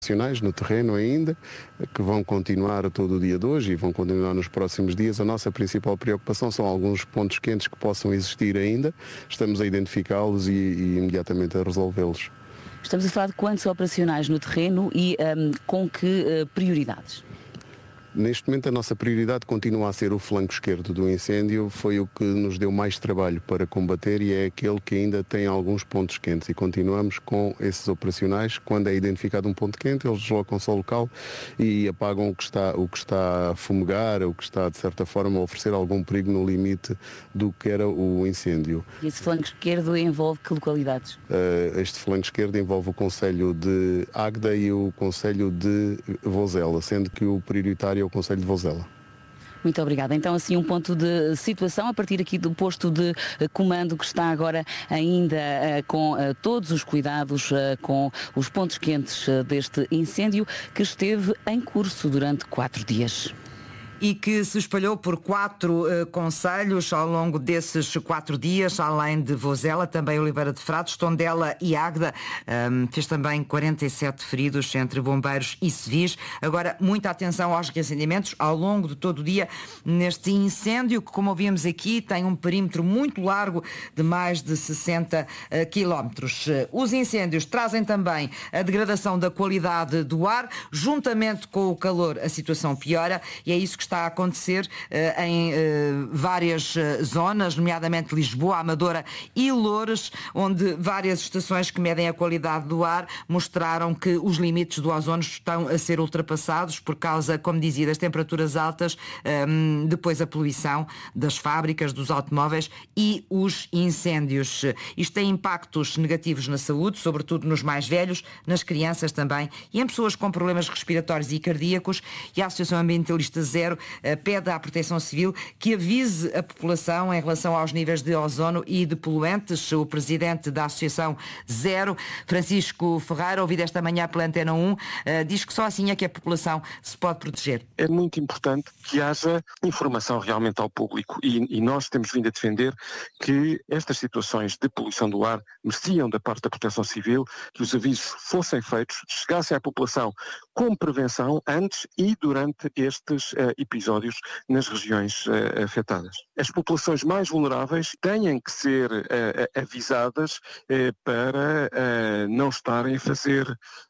no terreno ainda, que vão continuar todo o dia de hoje e vão continuar nos próximos dias. A nossa principal preocupação são alguns pontos quentes que possam existir ainda. Estamos a identificá-los e imediatamente a resolvê-los. Estamos a falar de quantos operacionais no terreno e com que prioridades? Neste momento a nossa prioridade continua a ser o flanco esquerdo do incêndio, foi o que nos deu mais trabalho para combater e é aquele que ainda tem alguns pontos quentes e continuamos com esses operacionais. Quando é identificado um ponto quente, eles deslocam-se ao local e apagam o que está a fumegar, o que está de certa forma a oferecer algum perigo no limite do que era o incêndio. E esse flanco esquerdo envolve que localidades? Este flanco esquerdo envolve o concelho de Águeda e o concelho de Vozela, sendo que o prioritário é o concelho de Vozela. Muito obrigada. Então, assim, um ponto de situação a partir aqui do posto de comando que está agora ainda com todos os cuidados, com os pontos quentes deste incêndio que esteve em curso durante 4 dias. E que se espalhou por 4 concelhos ao longo desses 4 dias, além de Vozela, também Oliveira de Frades, Tondela e Águeda. Fez também 47 feridos entre bombeiros e civis. Agora, muita atenção aos reacendimentos ao longo de todo o dia neste incêndio, que, como ouvimos aqui, tem um perímetro muito largo de mais de 60 quilómetros. Os incêndios trazem também a degradação da qualidade do ar, juntamente com o calor a situação piora, e é isso que está a acontecer em várias zonas, nomeadamente Lisboa, Amadora e Loures, onde várias estações que medem a qualidade do ar mostraram que os limites do ozono estão a ser ultrapassados por causa, como dizia, das temperaturas altas, depois a poluição das fábricas, dos automóveis e os incêndios. Isto tem impactos negativos na saúde, sobretudo nos mais velhos, nas crianças também e em pessoas com problemas respiratórios e cardíacos, e a Associação Ambientalista Zero pede à Proteção Civil que avise a população em relação aos níveis de ozono e de poluentes. O presidente da Associação Zero, Francisco Ferreira, ouvido esta manhã pela Antena 1, diz que só assim é que a população se pode proteger. É muito importante que haja informação realmente ao público e nós temos vindo a defender que estas situações de poluição do ar mereciam da parte da Proteção Civil que os avisos fossem feitos, chegassem à população com prevenção antes e durante estes episódios nas regiões afetadas. As populações mais vulneráveis têm que ser avisadas para não estarem a fazer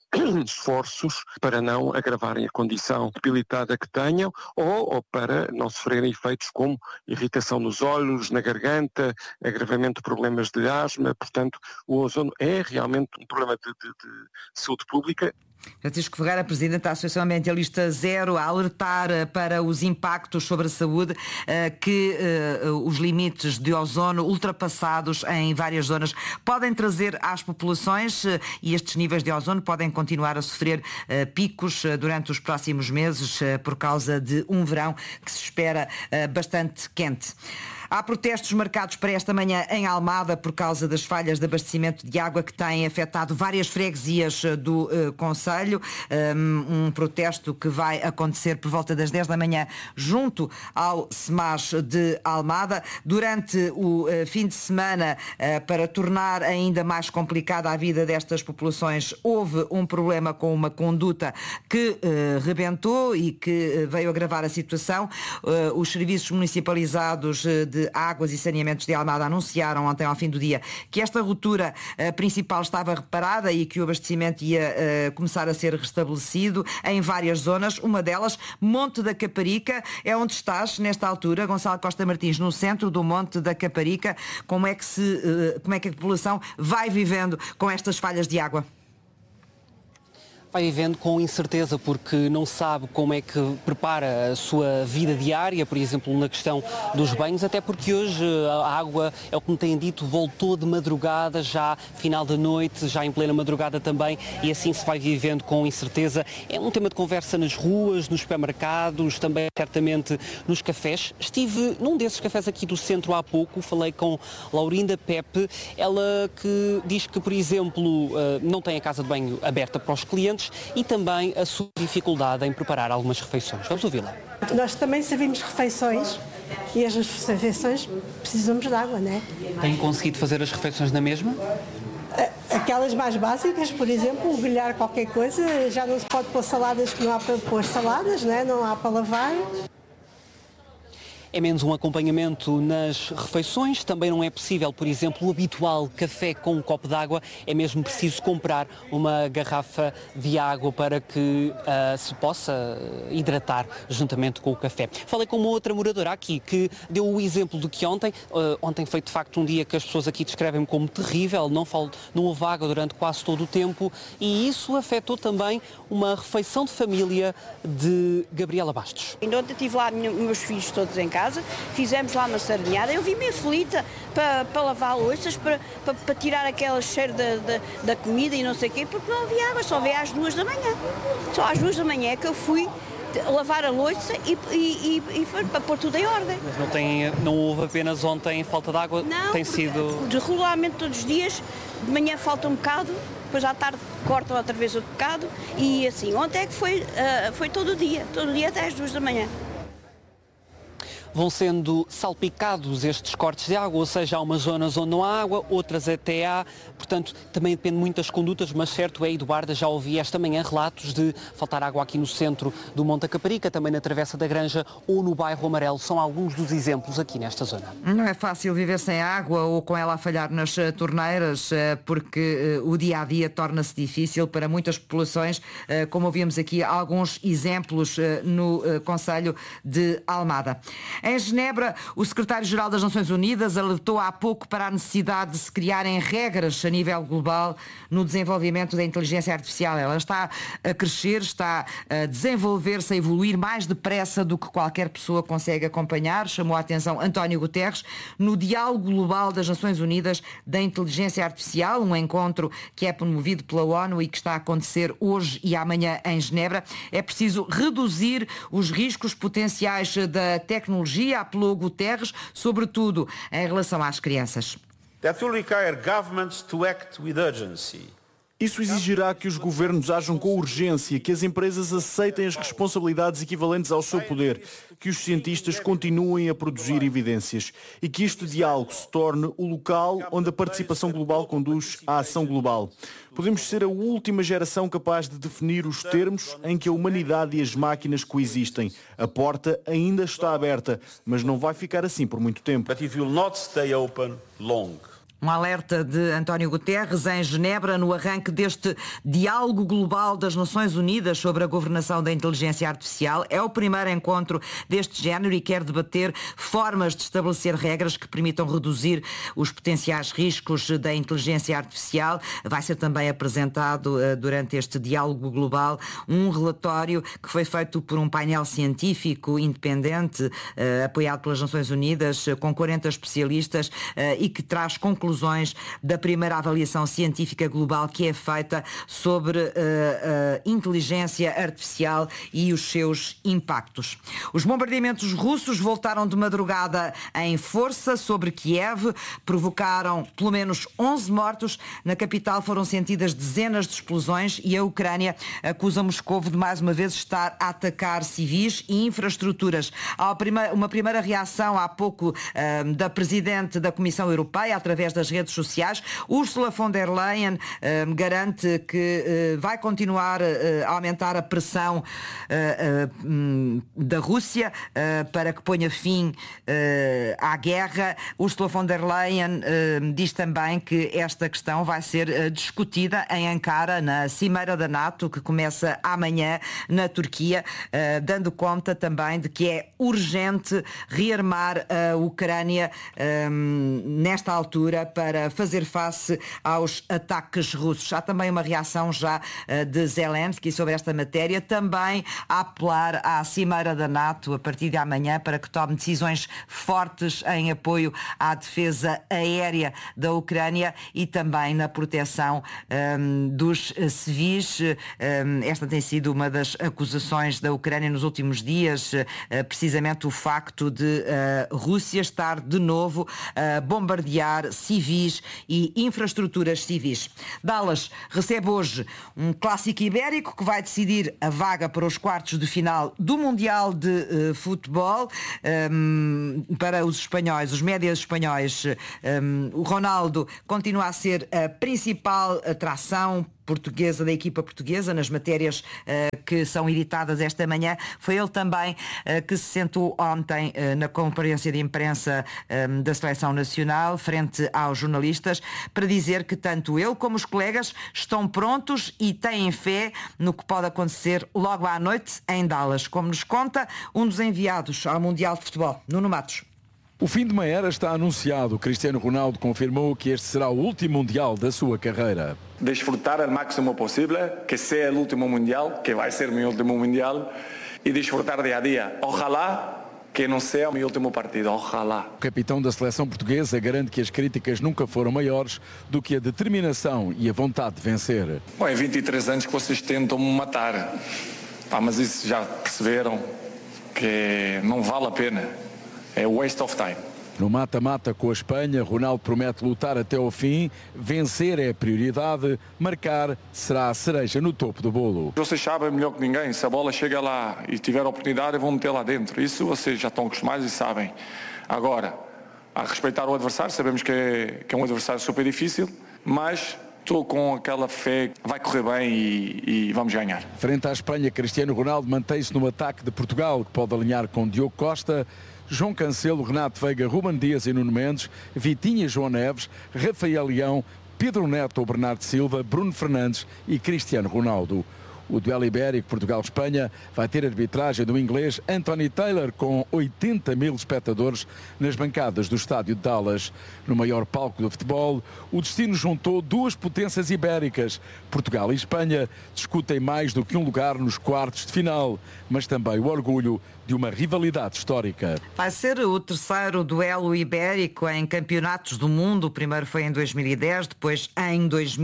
esforços para não agravarem a condição debilitada que tenham ou para não sofrerem efeitos como irritação nos olhos, na garganta, agravamento de problemas de asma. Portanto, o ozono é realmente um problema de saúde pública. Francisco Ferreira, presidente da Associação Ambientalista Zero, a alertar para os impactos sobre a saúde, que os limites de ozono ultrapassados em várias zonas podem trazer às populações, e estes níveis de ozono podem continuar a sofrer picos durante os próximos meses por causa de um verão que se espera bastante quente. Há protestos marcados para esta manhã em Almada por causa das falhas de abastecimento de água que têm afetado várias freguesias do concelho. Um protesto que vai acontecer por volta das 10 da manhã junto ao SEMAS de Almada. Durante o fim de semana, para tornar ainda mais complicada a vida destas populações, houve um problema com uma conduta que rebentou e que veio agravar a situação. Os serviços municipalizados de Águas e Saneamentos de Almada anunciaram ontem ao fim do dia que esta ruptura principal estava reparada e que o abastecimento ia começar a ser restabelecido em várias zonas. Uma delas, Monte da Caparica, é onde estás nesta altura, Gonçalo Costa Martins, no centro do Monte da Caparica. Como é que a população vai vivendo com estas falhas de água? Vai vivendo com incerteza porque não sabe como é que prepara a sua vida diária, por exemplo, na questão dos banhos, até porque hoje a água, é o que me têm dito, voltou de madrugada, já final da noite, já em plena madrugada também, e assim se vai vivendo com incerteza. É um tema de conversa nas ruas, nos supermercados, também certamente nos cafés. Estive num desses cafés aqui do centro há pouco, falei com Laurinda Pepe, ela que diz que, por exemplo, não tem a casa de banho aberta para os clientes, e também a sua dificuldade em preparar algumas refeições. Vamos ouvi-la. Nós também servimos refeições e as refeições precisamos de água, não é? Tem conseguido fazer as refeições na mesma? Aquelas mais básicas, por exemplo, grelhar qualquer coisa, já não se pode pôr saladas, que não há para pôr saladas, né? Não há para lavar. É menos um acompanhamento nas refeições, também não é possível, por exemplo, o habitual café com um copo de água, é mesmo preciso comprar uma garrafa de água para que se possa hidratar juntamente com o café. Falei com uma outra moradora aqui que deu o exemplo de que ontem foi de facto um dia que as pessoas aqui descrevem como terrível, não houve água durante quase todo o tempo e isso afetou também uma refeição de família de Gabriela Bastos. Ainda ontem tive lá meus filhos todos em casa, fizemos lá uma sardinhada, eu vim-me aflita para lavar louças, para tirar aquele cheiro da comida e não sei o quê, porque não havia água, só veio às 2 da manhã. Só às 2 da manhã é que eu fui lavar a louça e foi para pôr tudo em ordem. Mas não houve apenas ontem falta de água? Não, tem sido... de regularmente todos os dias, de manhã falta um bocado, depois à tarde cortam outra vez outro bocado e assim, ontem é que foi todo o dia até às 2 da manhã. Vão sendo salpicados estes cortes de água, ou seja, há umas zonas onde não há água, outras até há, portanto também depende muito das condutas, mas certo é, Eduarda, já ouvi esta manhã relatos de faltar água aqui no centro do Monte da Caparica, também na Travessa da Granja ou no bairro Amarelo, são alguns dos exemplos aqui nesta zona. Não é fácil viver sem água ou com ela a falhar nas torneiras, porque o dia-a-dia torna-se difícil para muitas populações, como ouvimos aqui alguns exemplos no concelho de Almada. Em Genebra, o secretário-geral das Nações Unidas alertou há pouco para a necessidade de se criarem regras a nível global no desenvolvimento da inteligência artificial. Ela está a crescer, está a desenvolver-se, a evoluir mais depressa do que qualquer pessoa consegue acompanhar. Chamou a atenção António Guterres no Diálogo Global das Nações Unidas da Inteligência Artificial, um encontro que é promovido pela ONU e que está a acontecer hoje e amanhã em Genebra. É preciso reduzir os riscos potenciais da tecnologia, apelou Guterres, sobretudo em relação às crianças. That will require governments to act with urgency. Isso exigirá que os governos ajam com urgência, que as empresas aceitem as responsabilidades equivalentes ao seu poder, que os cientistas continuem a produzir evidências e que este diálogo se torne o local onde a participação global conduz à ação global. Podemos ser a última geração capaz de definir os termos em que a humanidade e as máquinas coexistem. A porta ainda está aberta, mas não vai ficar assim por muito tempo. But it will not stay open long. Um alerta de António Guterres em Genebra no arranque deste Diálogo Global das Nações Unidas sobre a governação da inteligência artificial. É o primeiro encontro deste género e quer debater formas de estabelecer regras que permitam reduzir os potenciais riscos da inteligência artificial. Vai ser também apresentado durante este Diálogo Global um relatório que foi feito por um painel científico independente apoiado pelas Nações Unidas com 40 especialistas e que traz conclusões da primeira avaliação científica global que é feita sobre a inteligência artificial e os seus impactos. Os bombardeamentos russos voltaram de madrugada em força sobre Kiev, provocaram pelo menos 11 mortos. Na capital foram sentidas dezenas de explosões e a Ucrânia acusa Moscovo de mais uma vez estar a atacar civis e infraestruturas. Há uma primeira reação há pouco da Presidente da Comissão Europeia através das redes sociais. Ursula von der Leyen garante que vai continuar a aumentar a pressão da Rússia para que ponha fim à guerra. Ursula von der Leyen diz também que esta questão vai ser discutida em Ankara, na Cimeira da NATO, que começa amanhã na Turquia, dando conta também de que é urgente rearmar a Ucrânia nesta altura para fazer face aos ataques russos. Há também uma reação já de Zelensky sobre esta matéria, também a apelar à Cimeira da NATO a partir de amanhã para que tome decisões fortes em apoio à defesa aérea da Ucrânia e também na proteção dos civis. Esta tem sido uma das acusações da Ucrânia nos últimos dias, precisamente o facto de a Rússia estar de novo a bombardear civis civis e infraestruturas civis. Dallas recebe hoje um clássico ibérico que vai decidir a vaga para os quartos de final do Mundial de Futebol. Para os espanhóis, os médias espanhóis, o Ronaldo continua a ser a principal atração portuguesa, da equipa portuguesa, nas matérias que são editadas esta manhã. Foi ele também que se sentou ontem na conferência de imprensa da Seleção Nacional, frente aos jornalistas, para dizer que tanto ele como os colegas estão prontos e têm fé no que pode acontecer logo à noite em Dallas, como nos conta um dos enviados ao Mundial de Futebol, Nuno Matos. O fim de uma era está anunciado. Cristiano Ronaldo confirmou que este será o último Mundial da sua carreira. Desfrutar al máximo posible, que sea el último Mundial, que vai ser mi último Mundial, e desfrutar dia a dia. Ojalá que não seja o meu último partido, ojalá. O capitão da seleção portuguesa garante que as críticas nunca foram maiores do que a determinação e a vontade de vencer. Bom, é 23 anos que vocês tentam me matar, mas isso já perceberam que não vale a pena. É waste of time. No mata-mata com a Espanha, Ronaldo promete lutar até ao fim, vencer é a prioridade, marcar será a cereja no topo do bolo. Vocês sabem melhor que ninguém, se a bola chega lá e tiver a oportunidade, vão meter lá dentro. Isso vocês já estão acostumados e sabem. Agora, a respeitar o adversário, sabemos que é um adversário super difícil, mas estou com aquela fé que vai correr bem e vamos ganhar. Frente à Espanha, Cristiano Ronaldo mantém-se no ataque de Portugal, que pode alinhar com Diogo Costa, João Cancelo, Renato Veiga, Ruben Dias e Nuno Mendes, Vitinha e João Neves, Rafael Leão, Pedro Neto ou Bernardo Silva, Bruno Fernandes e Cristiano Ronaldo. O duelo ibérico Portugal-Espanha vai ter arbitragem do inglês Anthony Taylor, com 80 mil espectadores nas bancadas do estádio de Dallas. No maior palco do futebol, o destino juntou duas potências ibéricas. Portugal e Espanha discutem mais do que um lugar nos quartos de final, mas também o orgulho de uma rivalidade histórica. Vai ser o terceiro duelo ibérico em campeonatos do mundo. O primeiro foi em 2010, depois em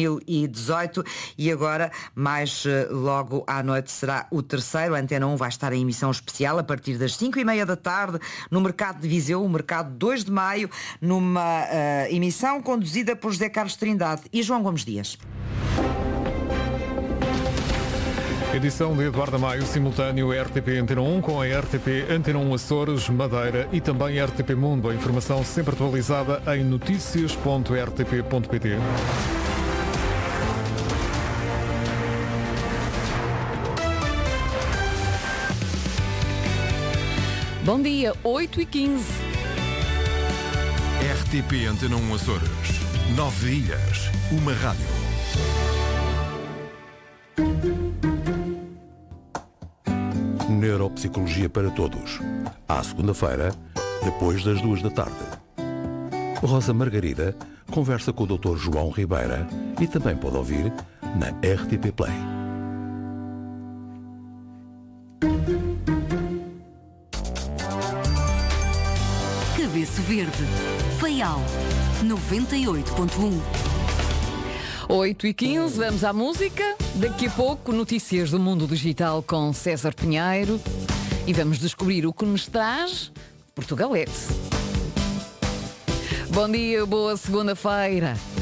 2018 e agora, mais logo à noite, será o terceiro. A Antena 1 vai estar em emissão especial a partir das 5h30 da tarde no Mercado de Viseu, o Mercado 2 de Maio, numa emissão conduzida por José Carlos Trindade e João Gomes Dias. Edição de Eduardo Maio, simultâneo RTP Antena 1 com a RTP Antena 1 Açores, Madeira e também RTP Mundo. A informação sempre atualizada em noticias.rtp.pt. Bom dia, 8h15. RTP Antena 1 Açores. 9 ilhas, uma rádio. Neuropsicologia para todos. À segunda-feira, depois das 2 da tarde. Rosa Margarida conversa com o Dr. João Ribeira e também pode ouvir na RTP Play. Cabeça Verde. Faial 98.1. 8h15, vamos à música. Daqui a pouco, notícias do mundo digital com César Pinheiro. E vamos descobrir o que nos traz Portugalete. Bom dia, boa segunda-feira.